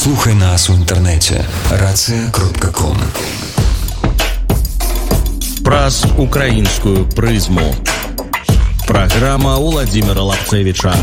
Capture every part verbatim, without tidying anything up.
Слухай нас у інтернеті рація крапка ком. Праз украинскую призму. Программа Владимира Лапцевича.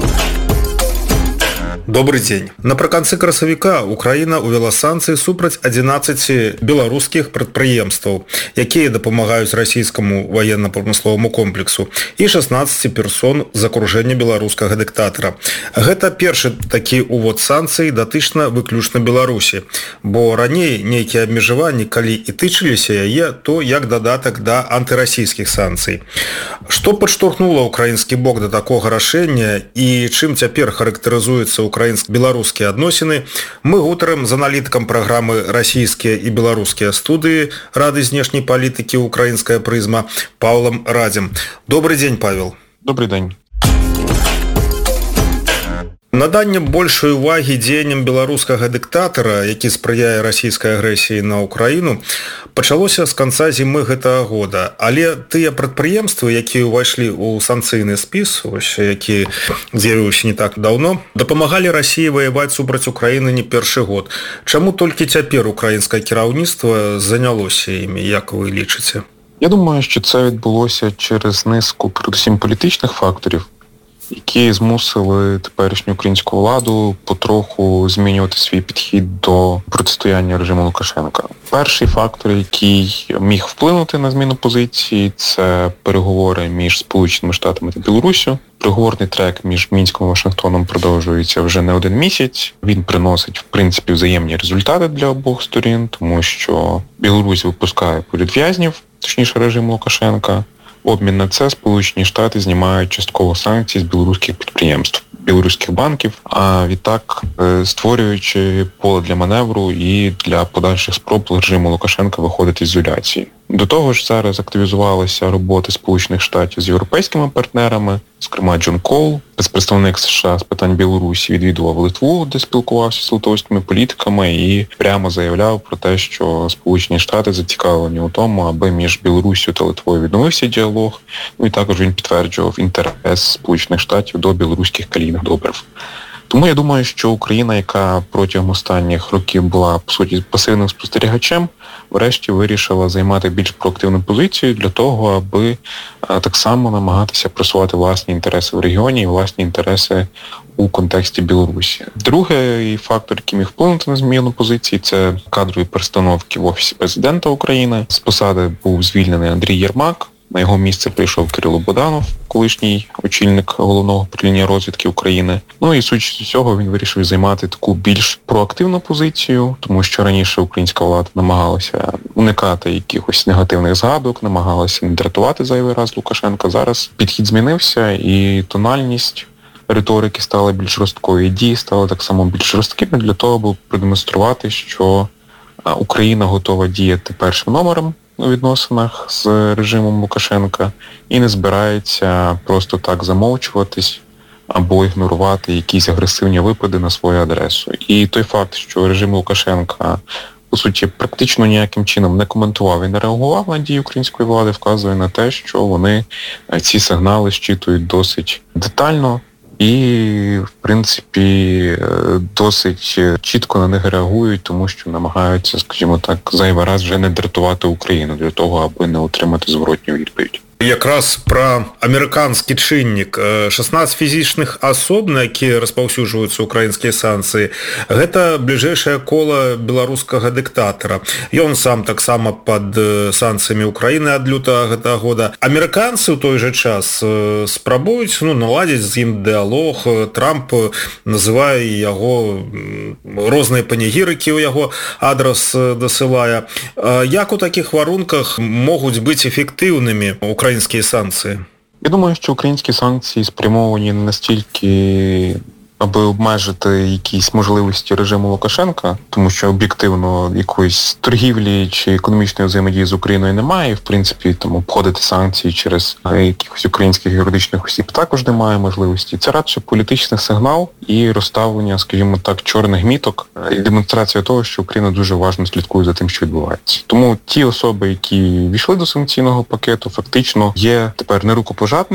Добрый день. Напрыканцы красавіка Украіна ўвяла санкцыі супраць адзінаццаці беларускіх прадпрыемстваў, якія дапамагаюць расійскаму ваенна-прамысловаму комплексу, і шаснаццаці персон з акружэння беларускага дыктатара. Гэта першы такі ўвод санкцый датычна выключна Беларусі, бо раней нейкія абмежаванні, калі і тычыліся яе, то як дадатак да антырасійскіх санкцый. Што падштурхнула украінскі бок да такога рашэння і чым цяпер характарызуецца украінска-беларускія адносіны, мы гутарым з аналітыкам праграмы «Расійскія і беларускія студыі» Рады знешняй палітыкі «Украінская прызма» Павлом Радзем. Добрый дзень, Павел. Добрый дзень. Наданне большай увагі дзеянням беларускага дыктатара, які спрыяе расійскай агрэсіі на Украіну, пачалося з канца зімы гэтага года. Але тыя прадпрыемствы, якія ўвайшлі ў санкцыйны спіс, які з'явіўся не так даўно, дапамагалі Расіі ваяваць супраць Украіны не першы год. Чаму толькі цяпер украінскае кіраўніцтва занялося імі, як вы лічыце? Я думаю, що це відбулося через низку, передусім, політичних факторів, які змусили теперішню українську владу потроху змінювати свій підхід до протистояння режиму Лукашенка. Перший фактор, який міг вплинути на зміну позиції, це переговори між Сполученими Штатами та Білоруссю. Переговорний трек між Мінськом і Вашингтоном продовжується вже не один місяць. Він приносить, в принципі, взаємні результати для обох сторін, тому що Білорусь випускає політв'язнів, точніше режим Лукашенка. Обмін на це Сполучені Штати знімають частково санкції з білоруських підприємств, білоруських банків, а відтак створюючи поле для маневру і для подальших спроб режиму Лукашенка виходити з ізоляції. До того ж, зараз активізувалася робота Сполучених Штатів з європейськими партнерами, зокрема Джон Коул, спецпредставник США з питань Білорусі, відвідував Литву, де спілкувався з литовськими політиками і прямо заявляв про те, що Сполучені Штати зацікавлені у тому, аби між Білоруссю та Литвою відновився діалог. Ну і також він підтверджував інтерес Сполучених Штатів до білоруських калійних добрив. Тому я думаю, що Україна, яка протягом останніх років була, по суті, пасивним спостерігачем, врешті вирішила займати більш проактивну позицію для того, аби так само намагатися просувати власні інтереси в регіоні і власні інтереси у контексті Білорусі. Другий фактор, який міг вплинути на зміну позиції, це кадрові перестановки в Офісі Президента України. З посади був звільнений Андрій Єрмак. На його місце прийшов Кирило Буданов, колишній очільник Головного управління розвідки України. Ну і судячи з цього, він вирішив займати таку більш проактивну позицію, тому що раніше українська влада намагалася уникати якихось негативних згадок, намагалася не дратувати зайвий раз Лукашенка. Зараз підхід змінився і тональність риторики стала більш жорсткою, і дії стали так само більш жорсткими для того, аби продемонструвати, що Україна готова діяти першим номером у відносинах з режимом Лукашенка і не збирається просто так замовчуватись або ігнорувати якісь агресивні випади на свою адресу. І той факт, що режим Лукашенка, по суті, практично ніяким чином не коментував і не реагував на дії української влади, вказує на те, що вони ці сигнали щитують досить детально і, в принципі, досить чітко на них реагують, тому що намагаються, скажімо так, зайвий раз вже не дратувати Україну для того, аби не отримати зворотню відповідь. Якраз пра амерыканскі чыннік. шаснаццаць фізічных асоб, на якія распаўсюджваюцца украінскія санкцыі, гэта бліжэйшае кола беларускага дыктатара. Ён сам таксама пад санкцыямі Украіны ад лютага гэтага года. Амерыканцы ў той жа час спрабуюць ну, наладзіць з ім дыялог. Трамп называе яго розныя панегірыкі ў яго адрас дасылае. Як у такіх варунках могуць быць эфектыўнымі українські санкції? Я думаю, що українські санкції спрямовані не настільки, аби обмежити якісь можливості режиму Лукашенка, тому що об'єктивно якоїсь торгівлі чи економічної взаємодії з Україною немає, і, в принципі, там обходити санкції через якихось українських юридичних осіб також немає можливості. Це радше політичний сигнал і розставлення, скажімо так, чорних міток, і демонстрація того, що Україна дуже уважно слідкує за тим, що відбувається. Тому ті особи, які війшли до санкційного пакету, фактично є тепер нерукопожатними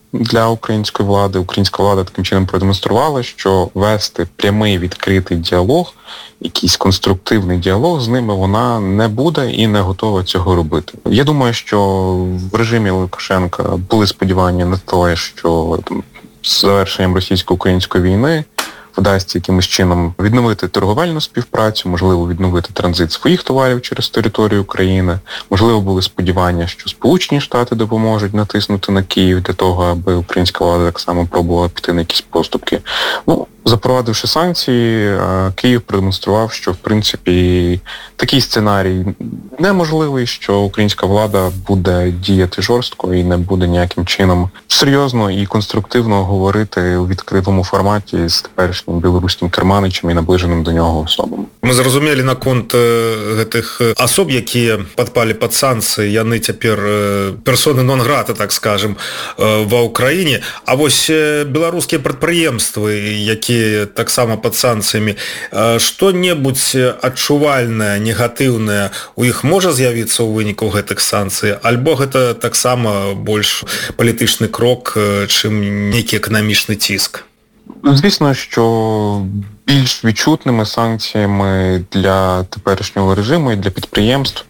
для української влади. Українська влада таким чином продемонструвала, що вести прямий відкритий діалог, якийсь конструктивний діалог з ними вона не буде і не готова цього робити. Я думаю, що в режимі Лукашенка були сподівання на те, що там, з завершенням російсько-української війни вдасться якимось чином відновити торговельну співпрацю, можливо, відновити транзит своїх товарів через територію України. Можливо, були сподівання, що Сполучені Штати допоможуть натиснути на Київ для того, аби українська влада так само пробувала піти на якісь поступки. Ну, запровадивши санкції, Київ продемонстрував, що, в принципі, такий сценарій неможливий, що українська влада буде діяти жорстко і не буде ніяким чином серйозно і конструктивно говорити у відкритому форматі з теперішнім білоруським керманичем і наближеним до нього особам. Мы зразумелі наконт гэтых асоб, якія падпалі пад санкцыі, яны цяпер персоны нон-грата, так скажем, ва ўкраіне. А вось беларускія прадпрыемствы, якія таксама пад санкцыямі, што-небудзь адчувальнае, негатыўнае у іх можа з'явіцца ў выніку гэтых санкцый, альбо гэта таксама больш палітычны крок, чым нейкі эканамічны ціск? Звісно, що більш відчутними санкціями для теперішнього режиму і для підприємств,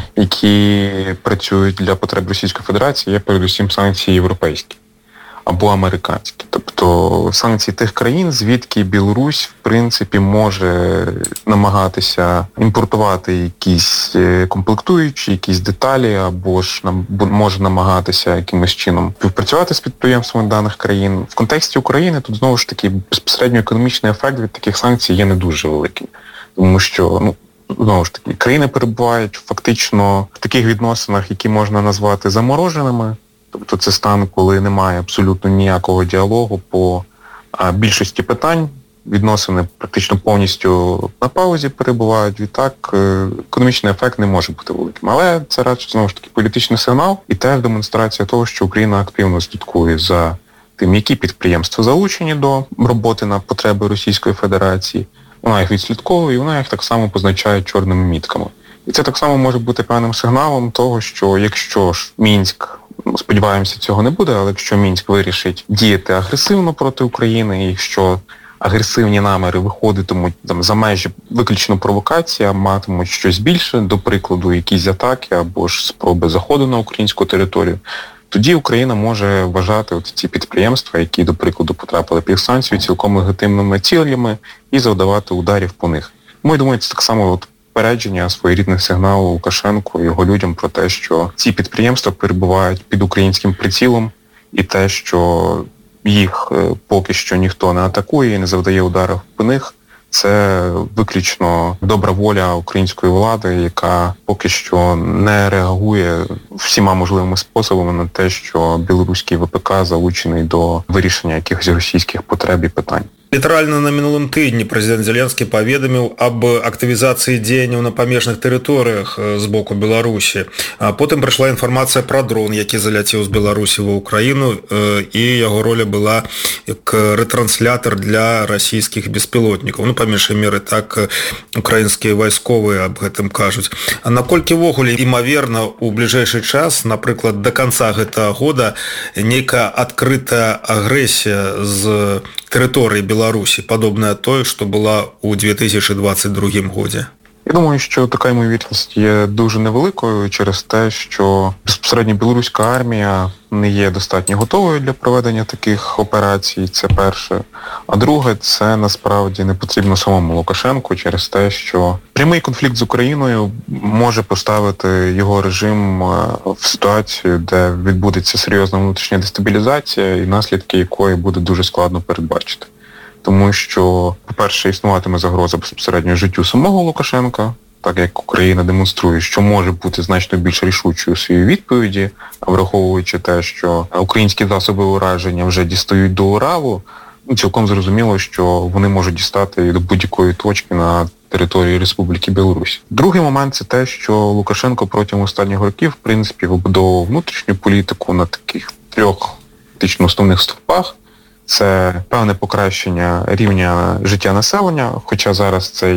які працюють для потреб Російської Федерації, є передусім санкції європейські або американські. Тобто санкції тих країн, звідки Білорусь, в принципі, може намагатися імпортувати якісь комплектуючі, якісь деталі, або ж може намагатися якимось чином співпрацювати з підприємствами даних країн. В контексті України тут, знову ж таки, безпосередньо економічний ефект від таких санкцій є не дуже великим. Тому що, ну, знову ж таки, країни перебувають фактично в таких відносинах, які можна назвати замороженими. Тобто це стан, коли немає абсолютно ніякого діалогу по а, більшості питань. Відносини практично повністю на паузі перебувають. Відтак економічний ефект не може бути великим. Але це радше, знову ж таки, політичний сигнал і теж демонстрація того, що Україна активно слідкує за тим, які підприємства залучені до роботи на потреби Російської Федерації. Вона їх відслідковує і вона їх так само позначає чорними мітками. І це так само може бути певним сигналом того, що якщо ж Мінськ, сподіваємося, цього не буде, але якщо Мінськ вирішить діяти агресивно проти України, і якщо агресивні наміри виходитимуть там за межі виключно провокації, а матимуть щось більше, до прикладу, якісь атаки або ж спроби заходу на українську територію, тоді Україна може вважати от ці підприємства, які, до прикладу, потрапили під санкції, цілком легітимними цілями і завдавати ударів по них. Тому, я думаю, це так само от попередження, своєрідний сигнал Лукашенку і його людям про те, що ці підприємства перебувають під українським прицілом, і те, що їх поки що ніхто не атакує і не завдає ударів по них, це виключно добра воля української влади, яка поки що не реагує всіма можливими способами на те, що білоруський ВПК залучений до вирішення якихось російських потреб і питань. Літаральна на мінулым тыдні прэзідэнт Зеленскі паведаміў аб актывізацыі дзеянняў на памежных тэрыторыях з боку Беларусі. Потым прыйшла інфармацыя пра дрон, які заляцеў з Беларусі ва ўкраіну, і яго роля была як ретранслятор для расійскіх беспілотнікаў. Ну, па меншай меры, так украінскія вайсковыя аб гэтым кажуць. А наколькі ввогуле імаверна ў бліжэйшы час, напрыклад, да канца гэтага года, нейкая адкрытая агрэсія з тэрыторыі Беларусі, падобная той, што була у дві тисячі двадцять другому годзе? Я думаю, що така ймовірність є дуже невеликою через те, що безпосередньо білоруська армія не є достатньо готовою для проведення таких операцій, це перше. А друге, це насправді не потрібно самому Лукашенку через те, що прямий конфлікт з Україною може поставити його режим в ситуацію, де відбудеться серйозна внутрішня дестабілізація і наслідки якої буде дуже складно передбачити. Тому що, по-перше, існуватиме загроза безпосередньо життю самого Лукашенка, так як Україна демонструє, що може бути значно більш рішучою у своїй відповіді, враховуючи те, що українські засоби ураження вже дістають до Уралу, ну, цілком зрозуміло, що вони можуть дістати до будь-якої точки на території Республіки Білорусь. Другий момент – це те, що Лукашенко протягом останніх років, в принципі, вибудовував внутрішню політику на таких трьох фактично основних стовпах. Це певне покращення рівня життя населення, хоча зараз цей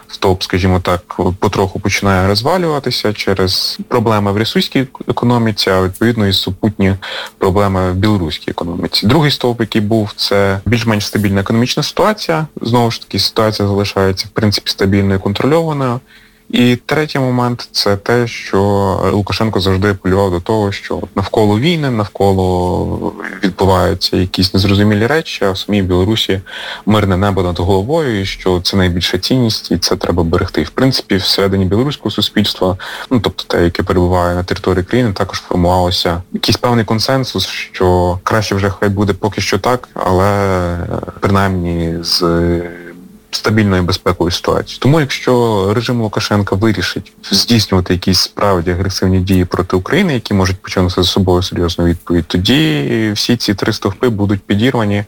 стовп, скажімо так, потроху починає розвалюватися через проблеми в російській економіці, а відповідно і супутні проблеми в білоруській економіці. Другий стовп, який був, це більш-менш стабільна економічна ситуація. Знову ж таки, ситуація залишається, в принципі, стабільною і контрольованою. І третій момент – це те, що Лукашенко завжди апелював до того, що навколо війни, навколо відбуваються якісь незрозумілі речі, а в самій Білорусі мирне небо над головою, і що це найбільша цінність, і це треба берегти. І, в принципі, всередині білоруського суспільства, ну, тобто те, яке перебуває на території країни, також формувався якийсь певний консенсус, що краще вже хай буде поки що так, але принаймні з стабільної безпекової ситуації. Тому якщо режим Лукашенка вирішить здійснювати якісь справді агресивні дії проти України, які можуть починати за собою серйозну відповідь, тоді всі ці три стовпи будуть підірвані,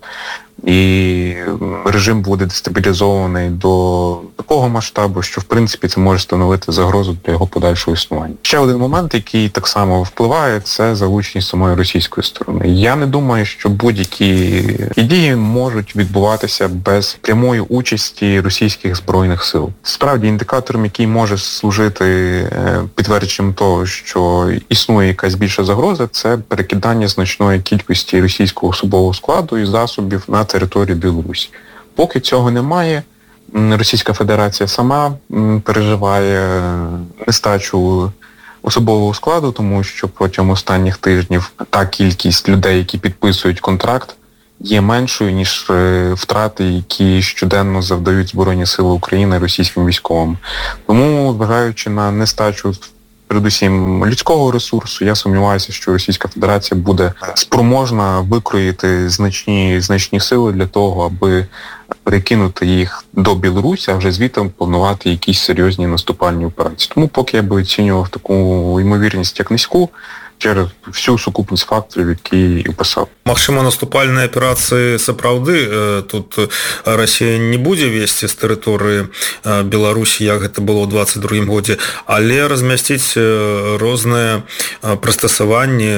і режим буде дестабілізований до такого масштабу, що в принципі це може становити загрозу для його подальшого існування. Ще один момент, який так само впливає, це залученість самої російської сторони. Я не думаю, що будь-які дії можуть відбуватися без прямої участі російських збройних сил. Справді, індикатором, який може служити підтвердженням того, що існує якась більша загроза, це перекидання значної кількості російського особового складу і засобів на територію Білорусі. Поки цього немає, Російська Федерація сама переживає нестачу особового складу, тому що протягом останніх тижнів та кількість людей, які підписують контракт, є меншою, ніж втрати, які щоденно завдають Збройні Сили України російським військовим. Тому, зважаючи на нестачу передусім людського ресурсу, я сумніваюся, що Російська Федерація буде спроможна викроїти значні, значні сили для того, аби перекинути їх до Білорусі, а вже звідти планувати якісь серйозні наступальні операції. Тому поки я би оцінював таку ймовірність як низьку, через всю сукупність факторів, які описав. Магчыма, наступальныя аперацыі сапраўды тут Расія не будзе весці з тэрыторыі Беларусі, як гэта было ў двадцать другім годзе, але размясціць розныя прыстасаванні,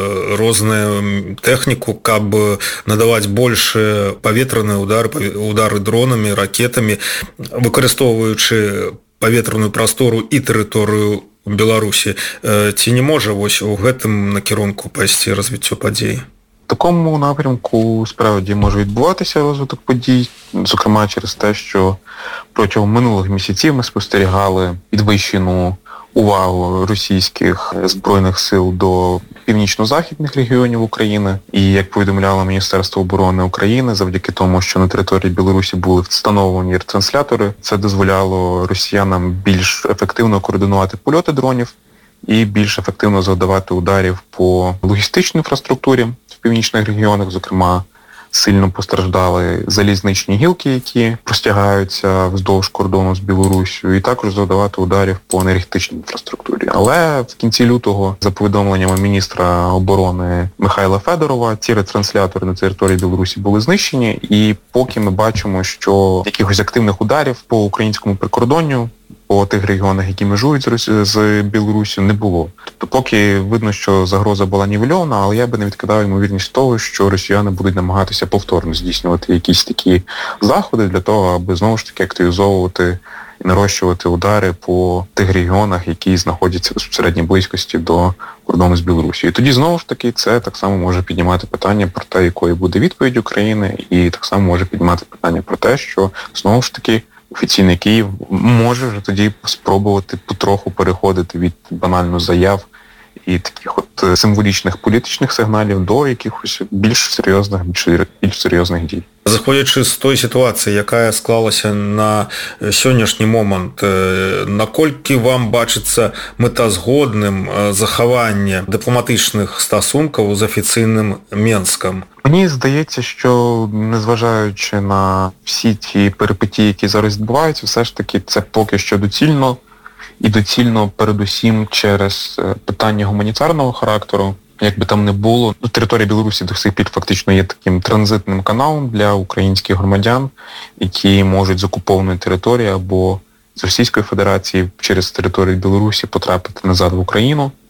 розную тэхніку, каб надаваць больш паветраныя удары, удары дронамі, ракетамі, выкарыстоўваючы паветраную прастору і тэрыторыю Беларусі. Ці не може ось у гэтым накірунку пайсці развіццё падзей? В такому напрямку справді може відбуватися розвиток подій, зокрема через те, що протягом минулих місяців ми спостерігали підвищену увагу російських збройних сил до північно-західних регіонів України. І, як повідомляло Міністерство оборони України, завдяки тому, що на території Білорусі були встановлені ретранслятори, це дозволяло росіянам більш ефективно координувати польоти дронів і більш ефективно завдавати ударів по логістичній інфраструктурі в північних регіонах, зокрема, сильно постраждали залізничні гілки, які простягаються вздовж кордону з Білоруссю, і також завдавати ударів по енергетичній інфраструктурі. Але в кінці лютого, за повідомленнями міністра оборони Михайла Федорова, ці ретранслятори на території Білорусі були знищені, і поки ми бачимо, що якихось активних ударів по українському прикордонню по тих регіонах, які межують з Білоруссю, не було. Тобто поки видно, що загроза була нівельована, але я би не відкидав ймовірність того, що росіяни будуть намагатися повторно здійснювати якісь такі заходи для того, аби знову ж таки активізовувати і нарощувати удари по тих регіонах, які знаходяться в безпосередній близькості до кордону з Білорусією. І тоді знову ж таки це так само може піднімати питання про те, якою буде відповідь України, і так само може піднімати питання про те, що знову ж таки офіційний Київ може вже тоді спробувати потроху переходити від банально заяв і таких от символічних політичних сигналів до якихось більш серйозних, більш, більш серйозних дій. Заходячи з той ситуації, яка склалася на сённяшні момант, наколькі вам бачыцца мэтазгодным захаванне дыпламатычных стасункаў з афіцыйным Менскам? Мені здається, що незважаючи на всі ті перипетії, які зараз відбуваються, все ж таки це поки що доцільно, і доцільно передусім через питання гуманітарного характеру. Як би там не було, ну, територія Білорусі до сих пір фактично є таким транзитним каналом для українських громадян, які можуть з окупованої території або з Російської Федерації через територію Білорусі потрапити назад в Україну.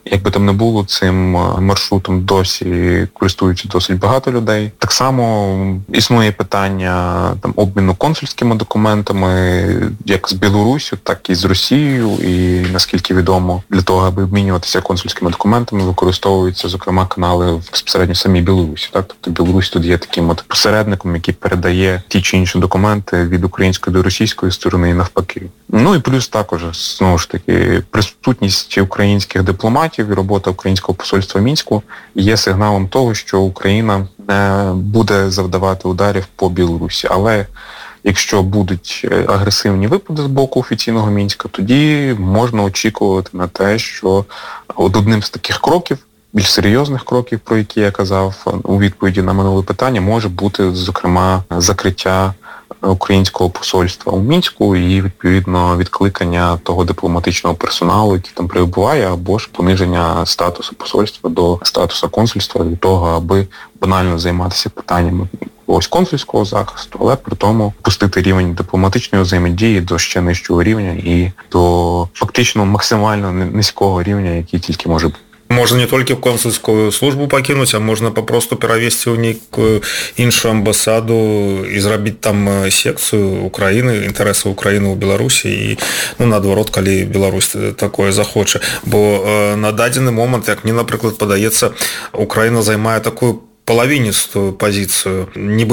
Як би там не було, цим маршрутом досі користуються досить багато людей. Так само існує питання там обміну консульськими документами, як з Білоруссю, так і з Росією. І, наскільки відомо, для того, аби обмінюватися консульськими документами, використовуються, зокрема, канали безпосередньо в самій Білорусі. Так? Тобто Білорусь тут є таким от посередником, який передає ті чи інші документи від української до російської сторони і навпаки. Ну і плюс також, знову ж таки, присутність українських дипломатів і робота українського посольства в Мінську є сигналом того, що Україна не буде завдавати ударів по Білорусі. Але якщо будуть агресивні випади з боку офіційного Мінська, тоді можна очікувати на те, що от одним з таких кроків, більш серйозних кроків, про які я казав у відповіді на минуле питання, може бути, зокрема, закриття українського посольства у Мінську і, відповідно, відкликання того дипломатичного персоналу, який там перебуває, або ж пониження статусу посольства до статусу консульства, для того, аби банально займатися питаннями ось консульського захисту, але при тому пустити рівень дипломатичної взаємодії до ще нижчого рівня і до фактично максимально низького рівня, який тільки може бути. Можна не толькі консульскую службу пакінуць, а можна папросту перавесці ў нейкую іншую амбасаду і зрабіць там секцыю Украіны, інтарэсаў Украіны ў Беларусі і, ну, наадварот, калі Беларусь такое захоча. Бо э, на дадзены момант, як мне, напрыклад, падаецца, Украіна займае такую палавіністую пазіцыю.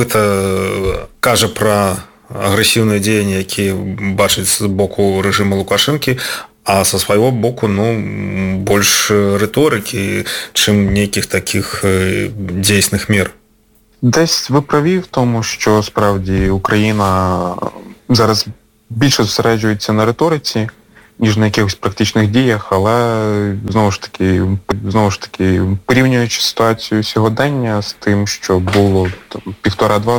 Нібыта кажа пра агрэсіўныя дзеянні, якія бачыць з боку рэжыма Лукашэнкі, а со свайго боку, ну, больш рыторыкі, чым нейкіх такіх дзейсных мер. Десь ви праві в тому, що справді Україна зараз більше зосереджується на риториці, ніж на якихось практичних діях, але знову ж таки, знову ж таки, порівнюючи ситуацію сьогодення з тим, що було там, півтора-два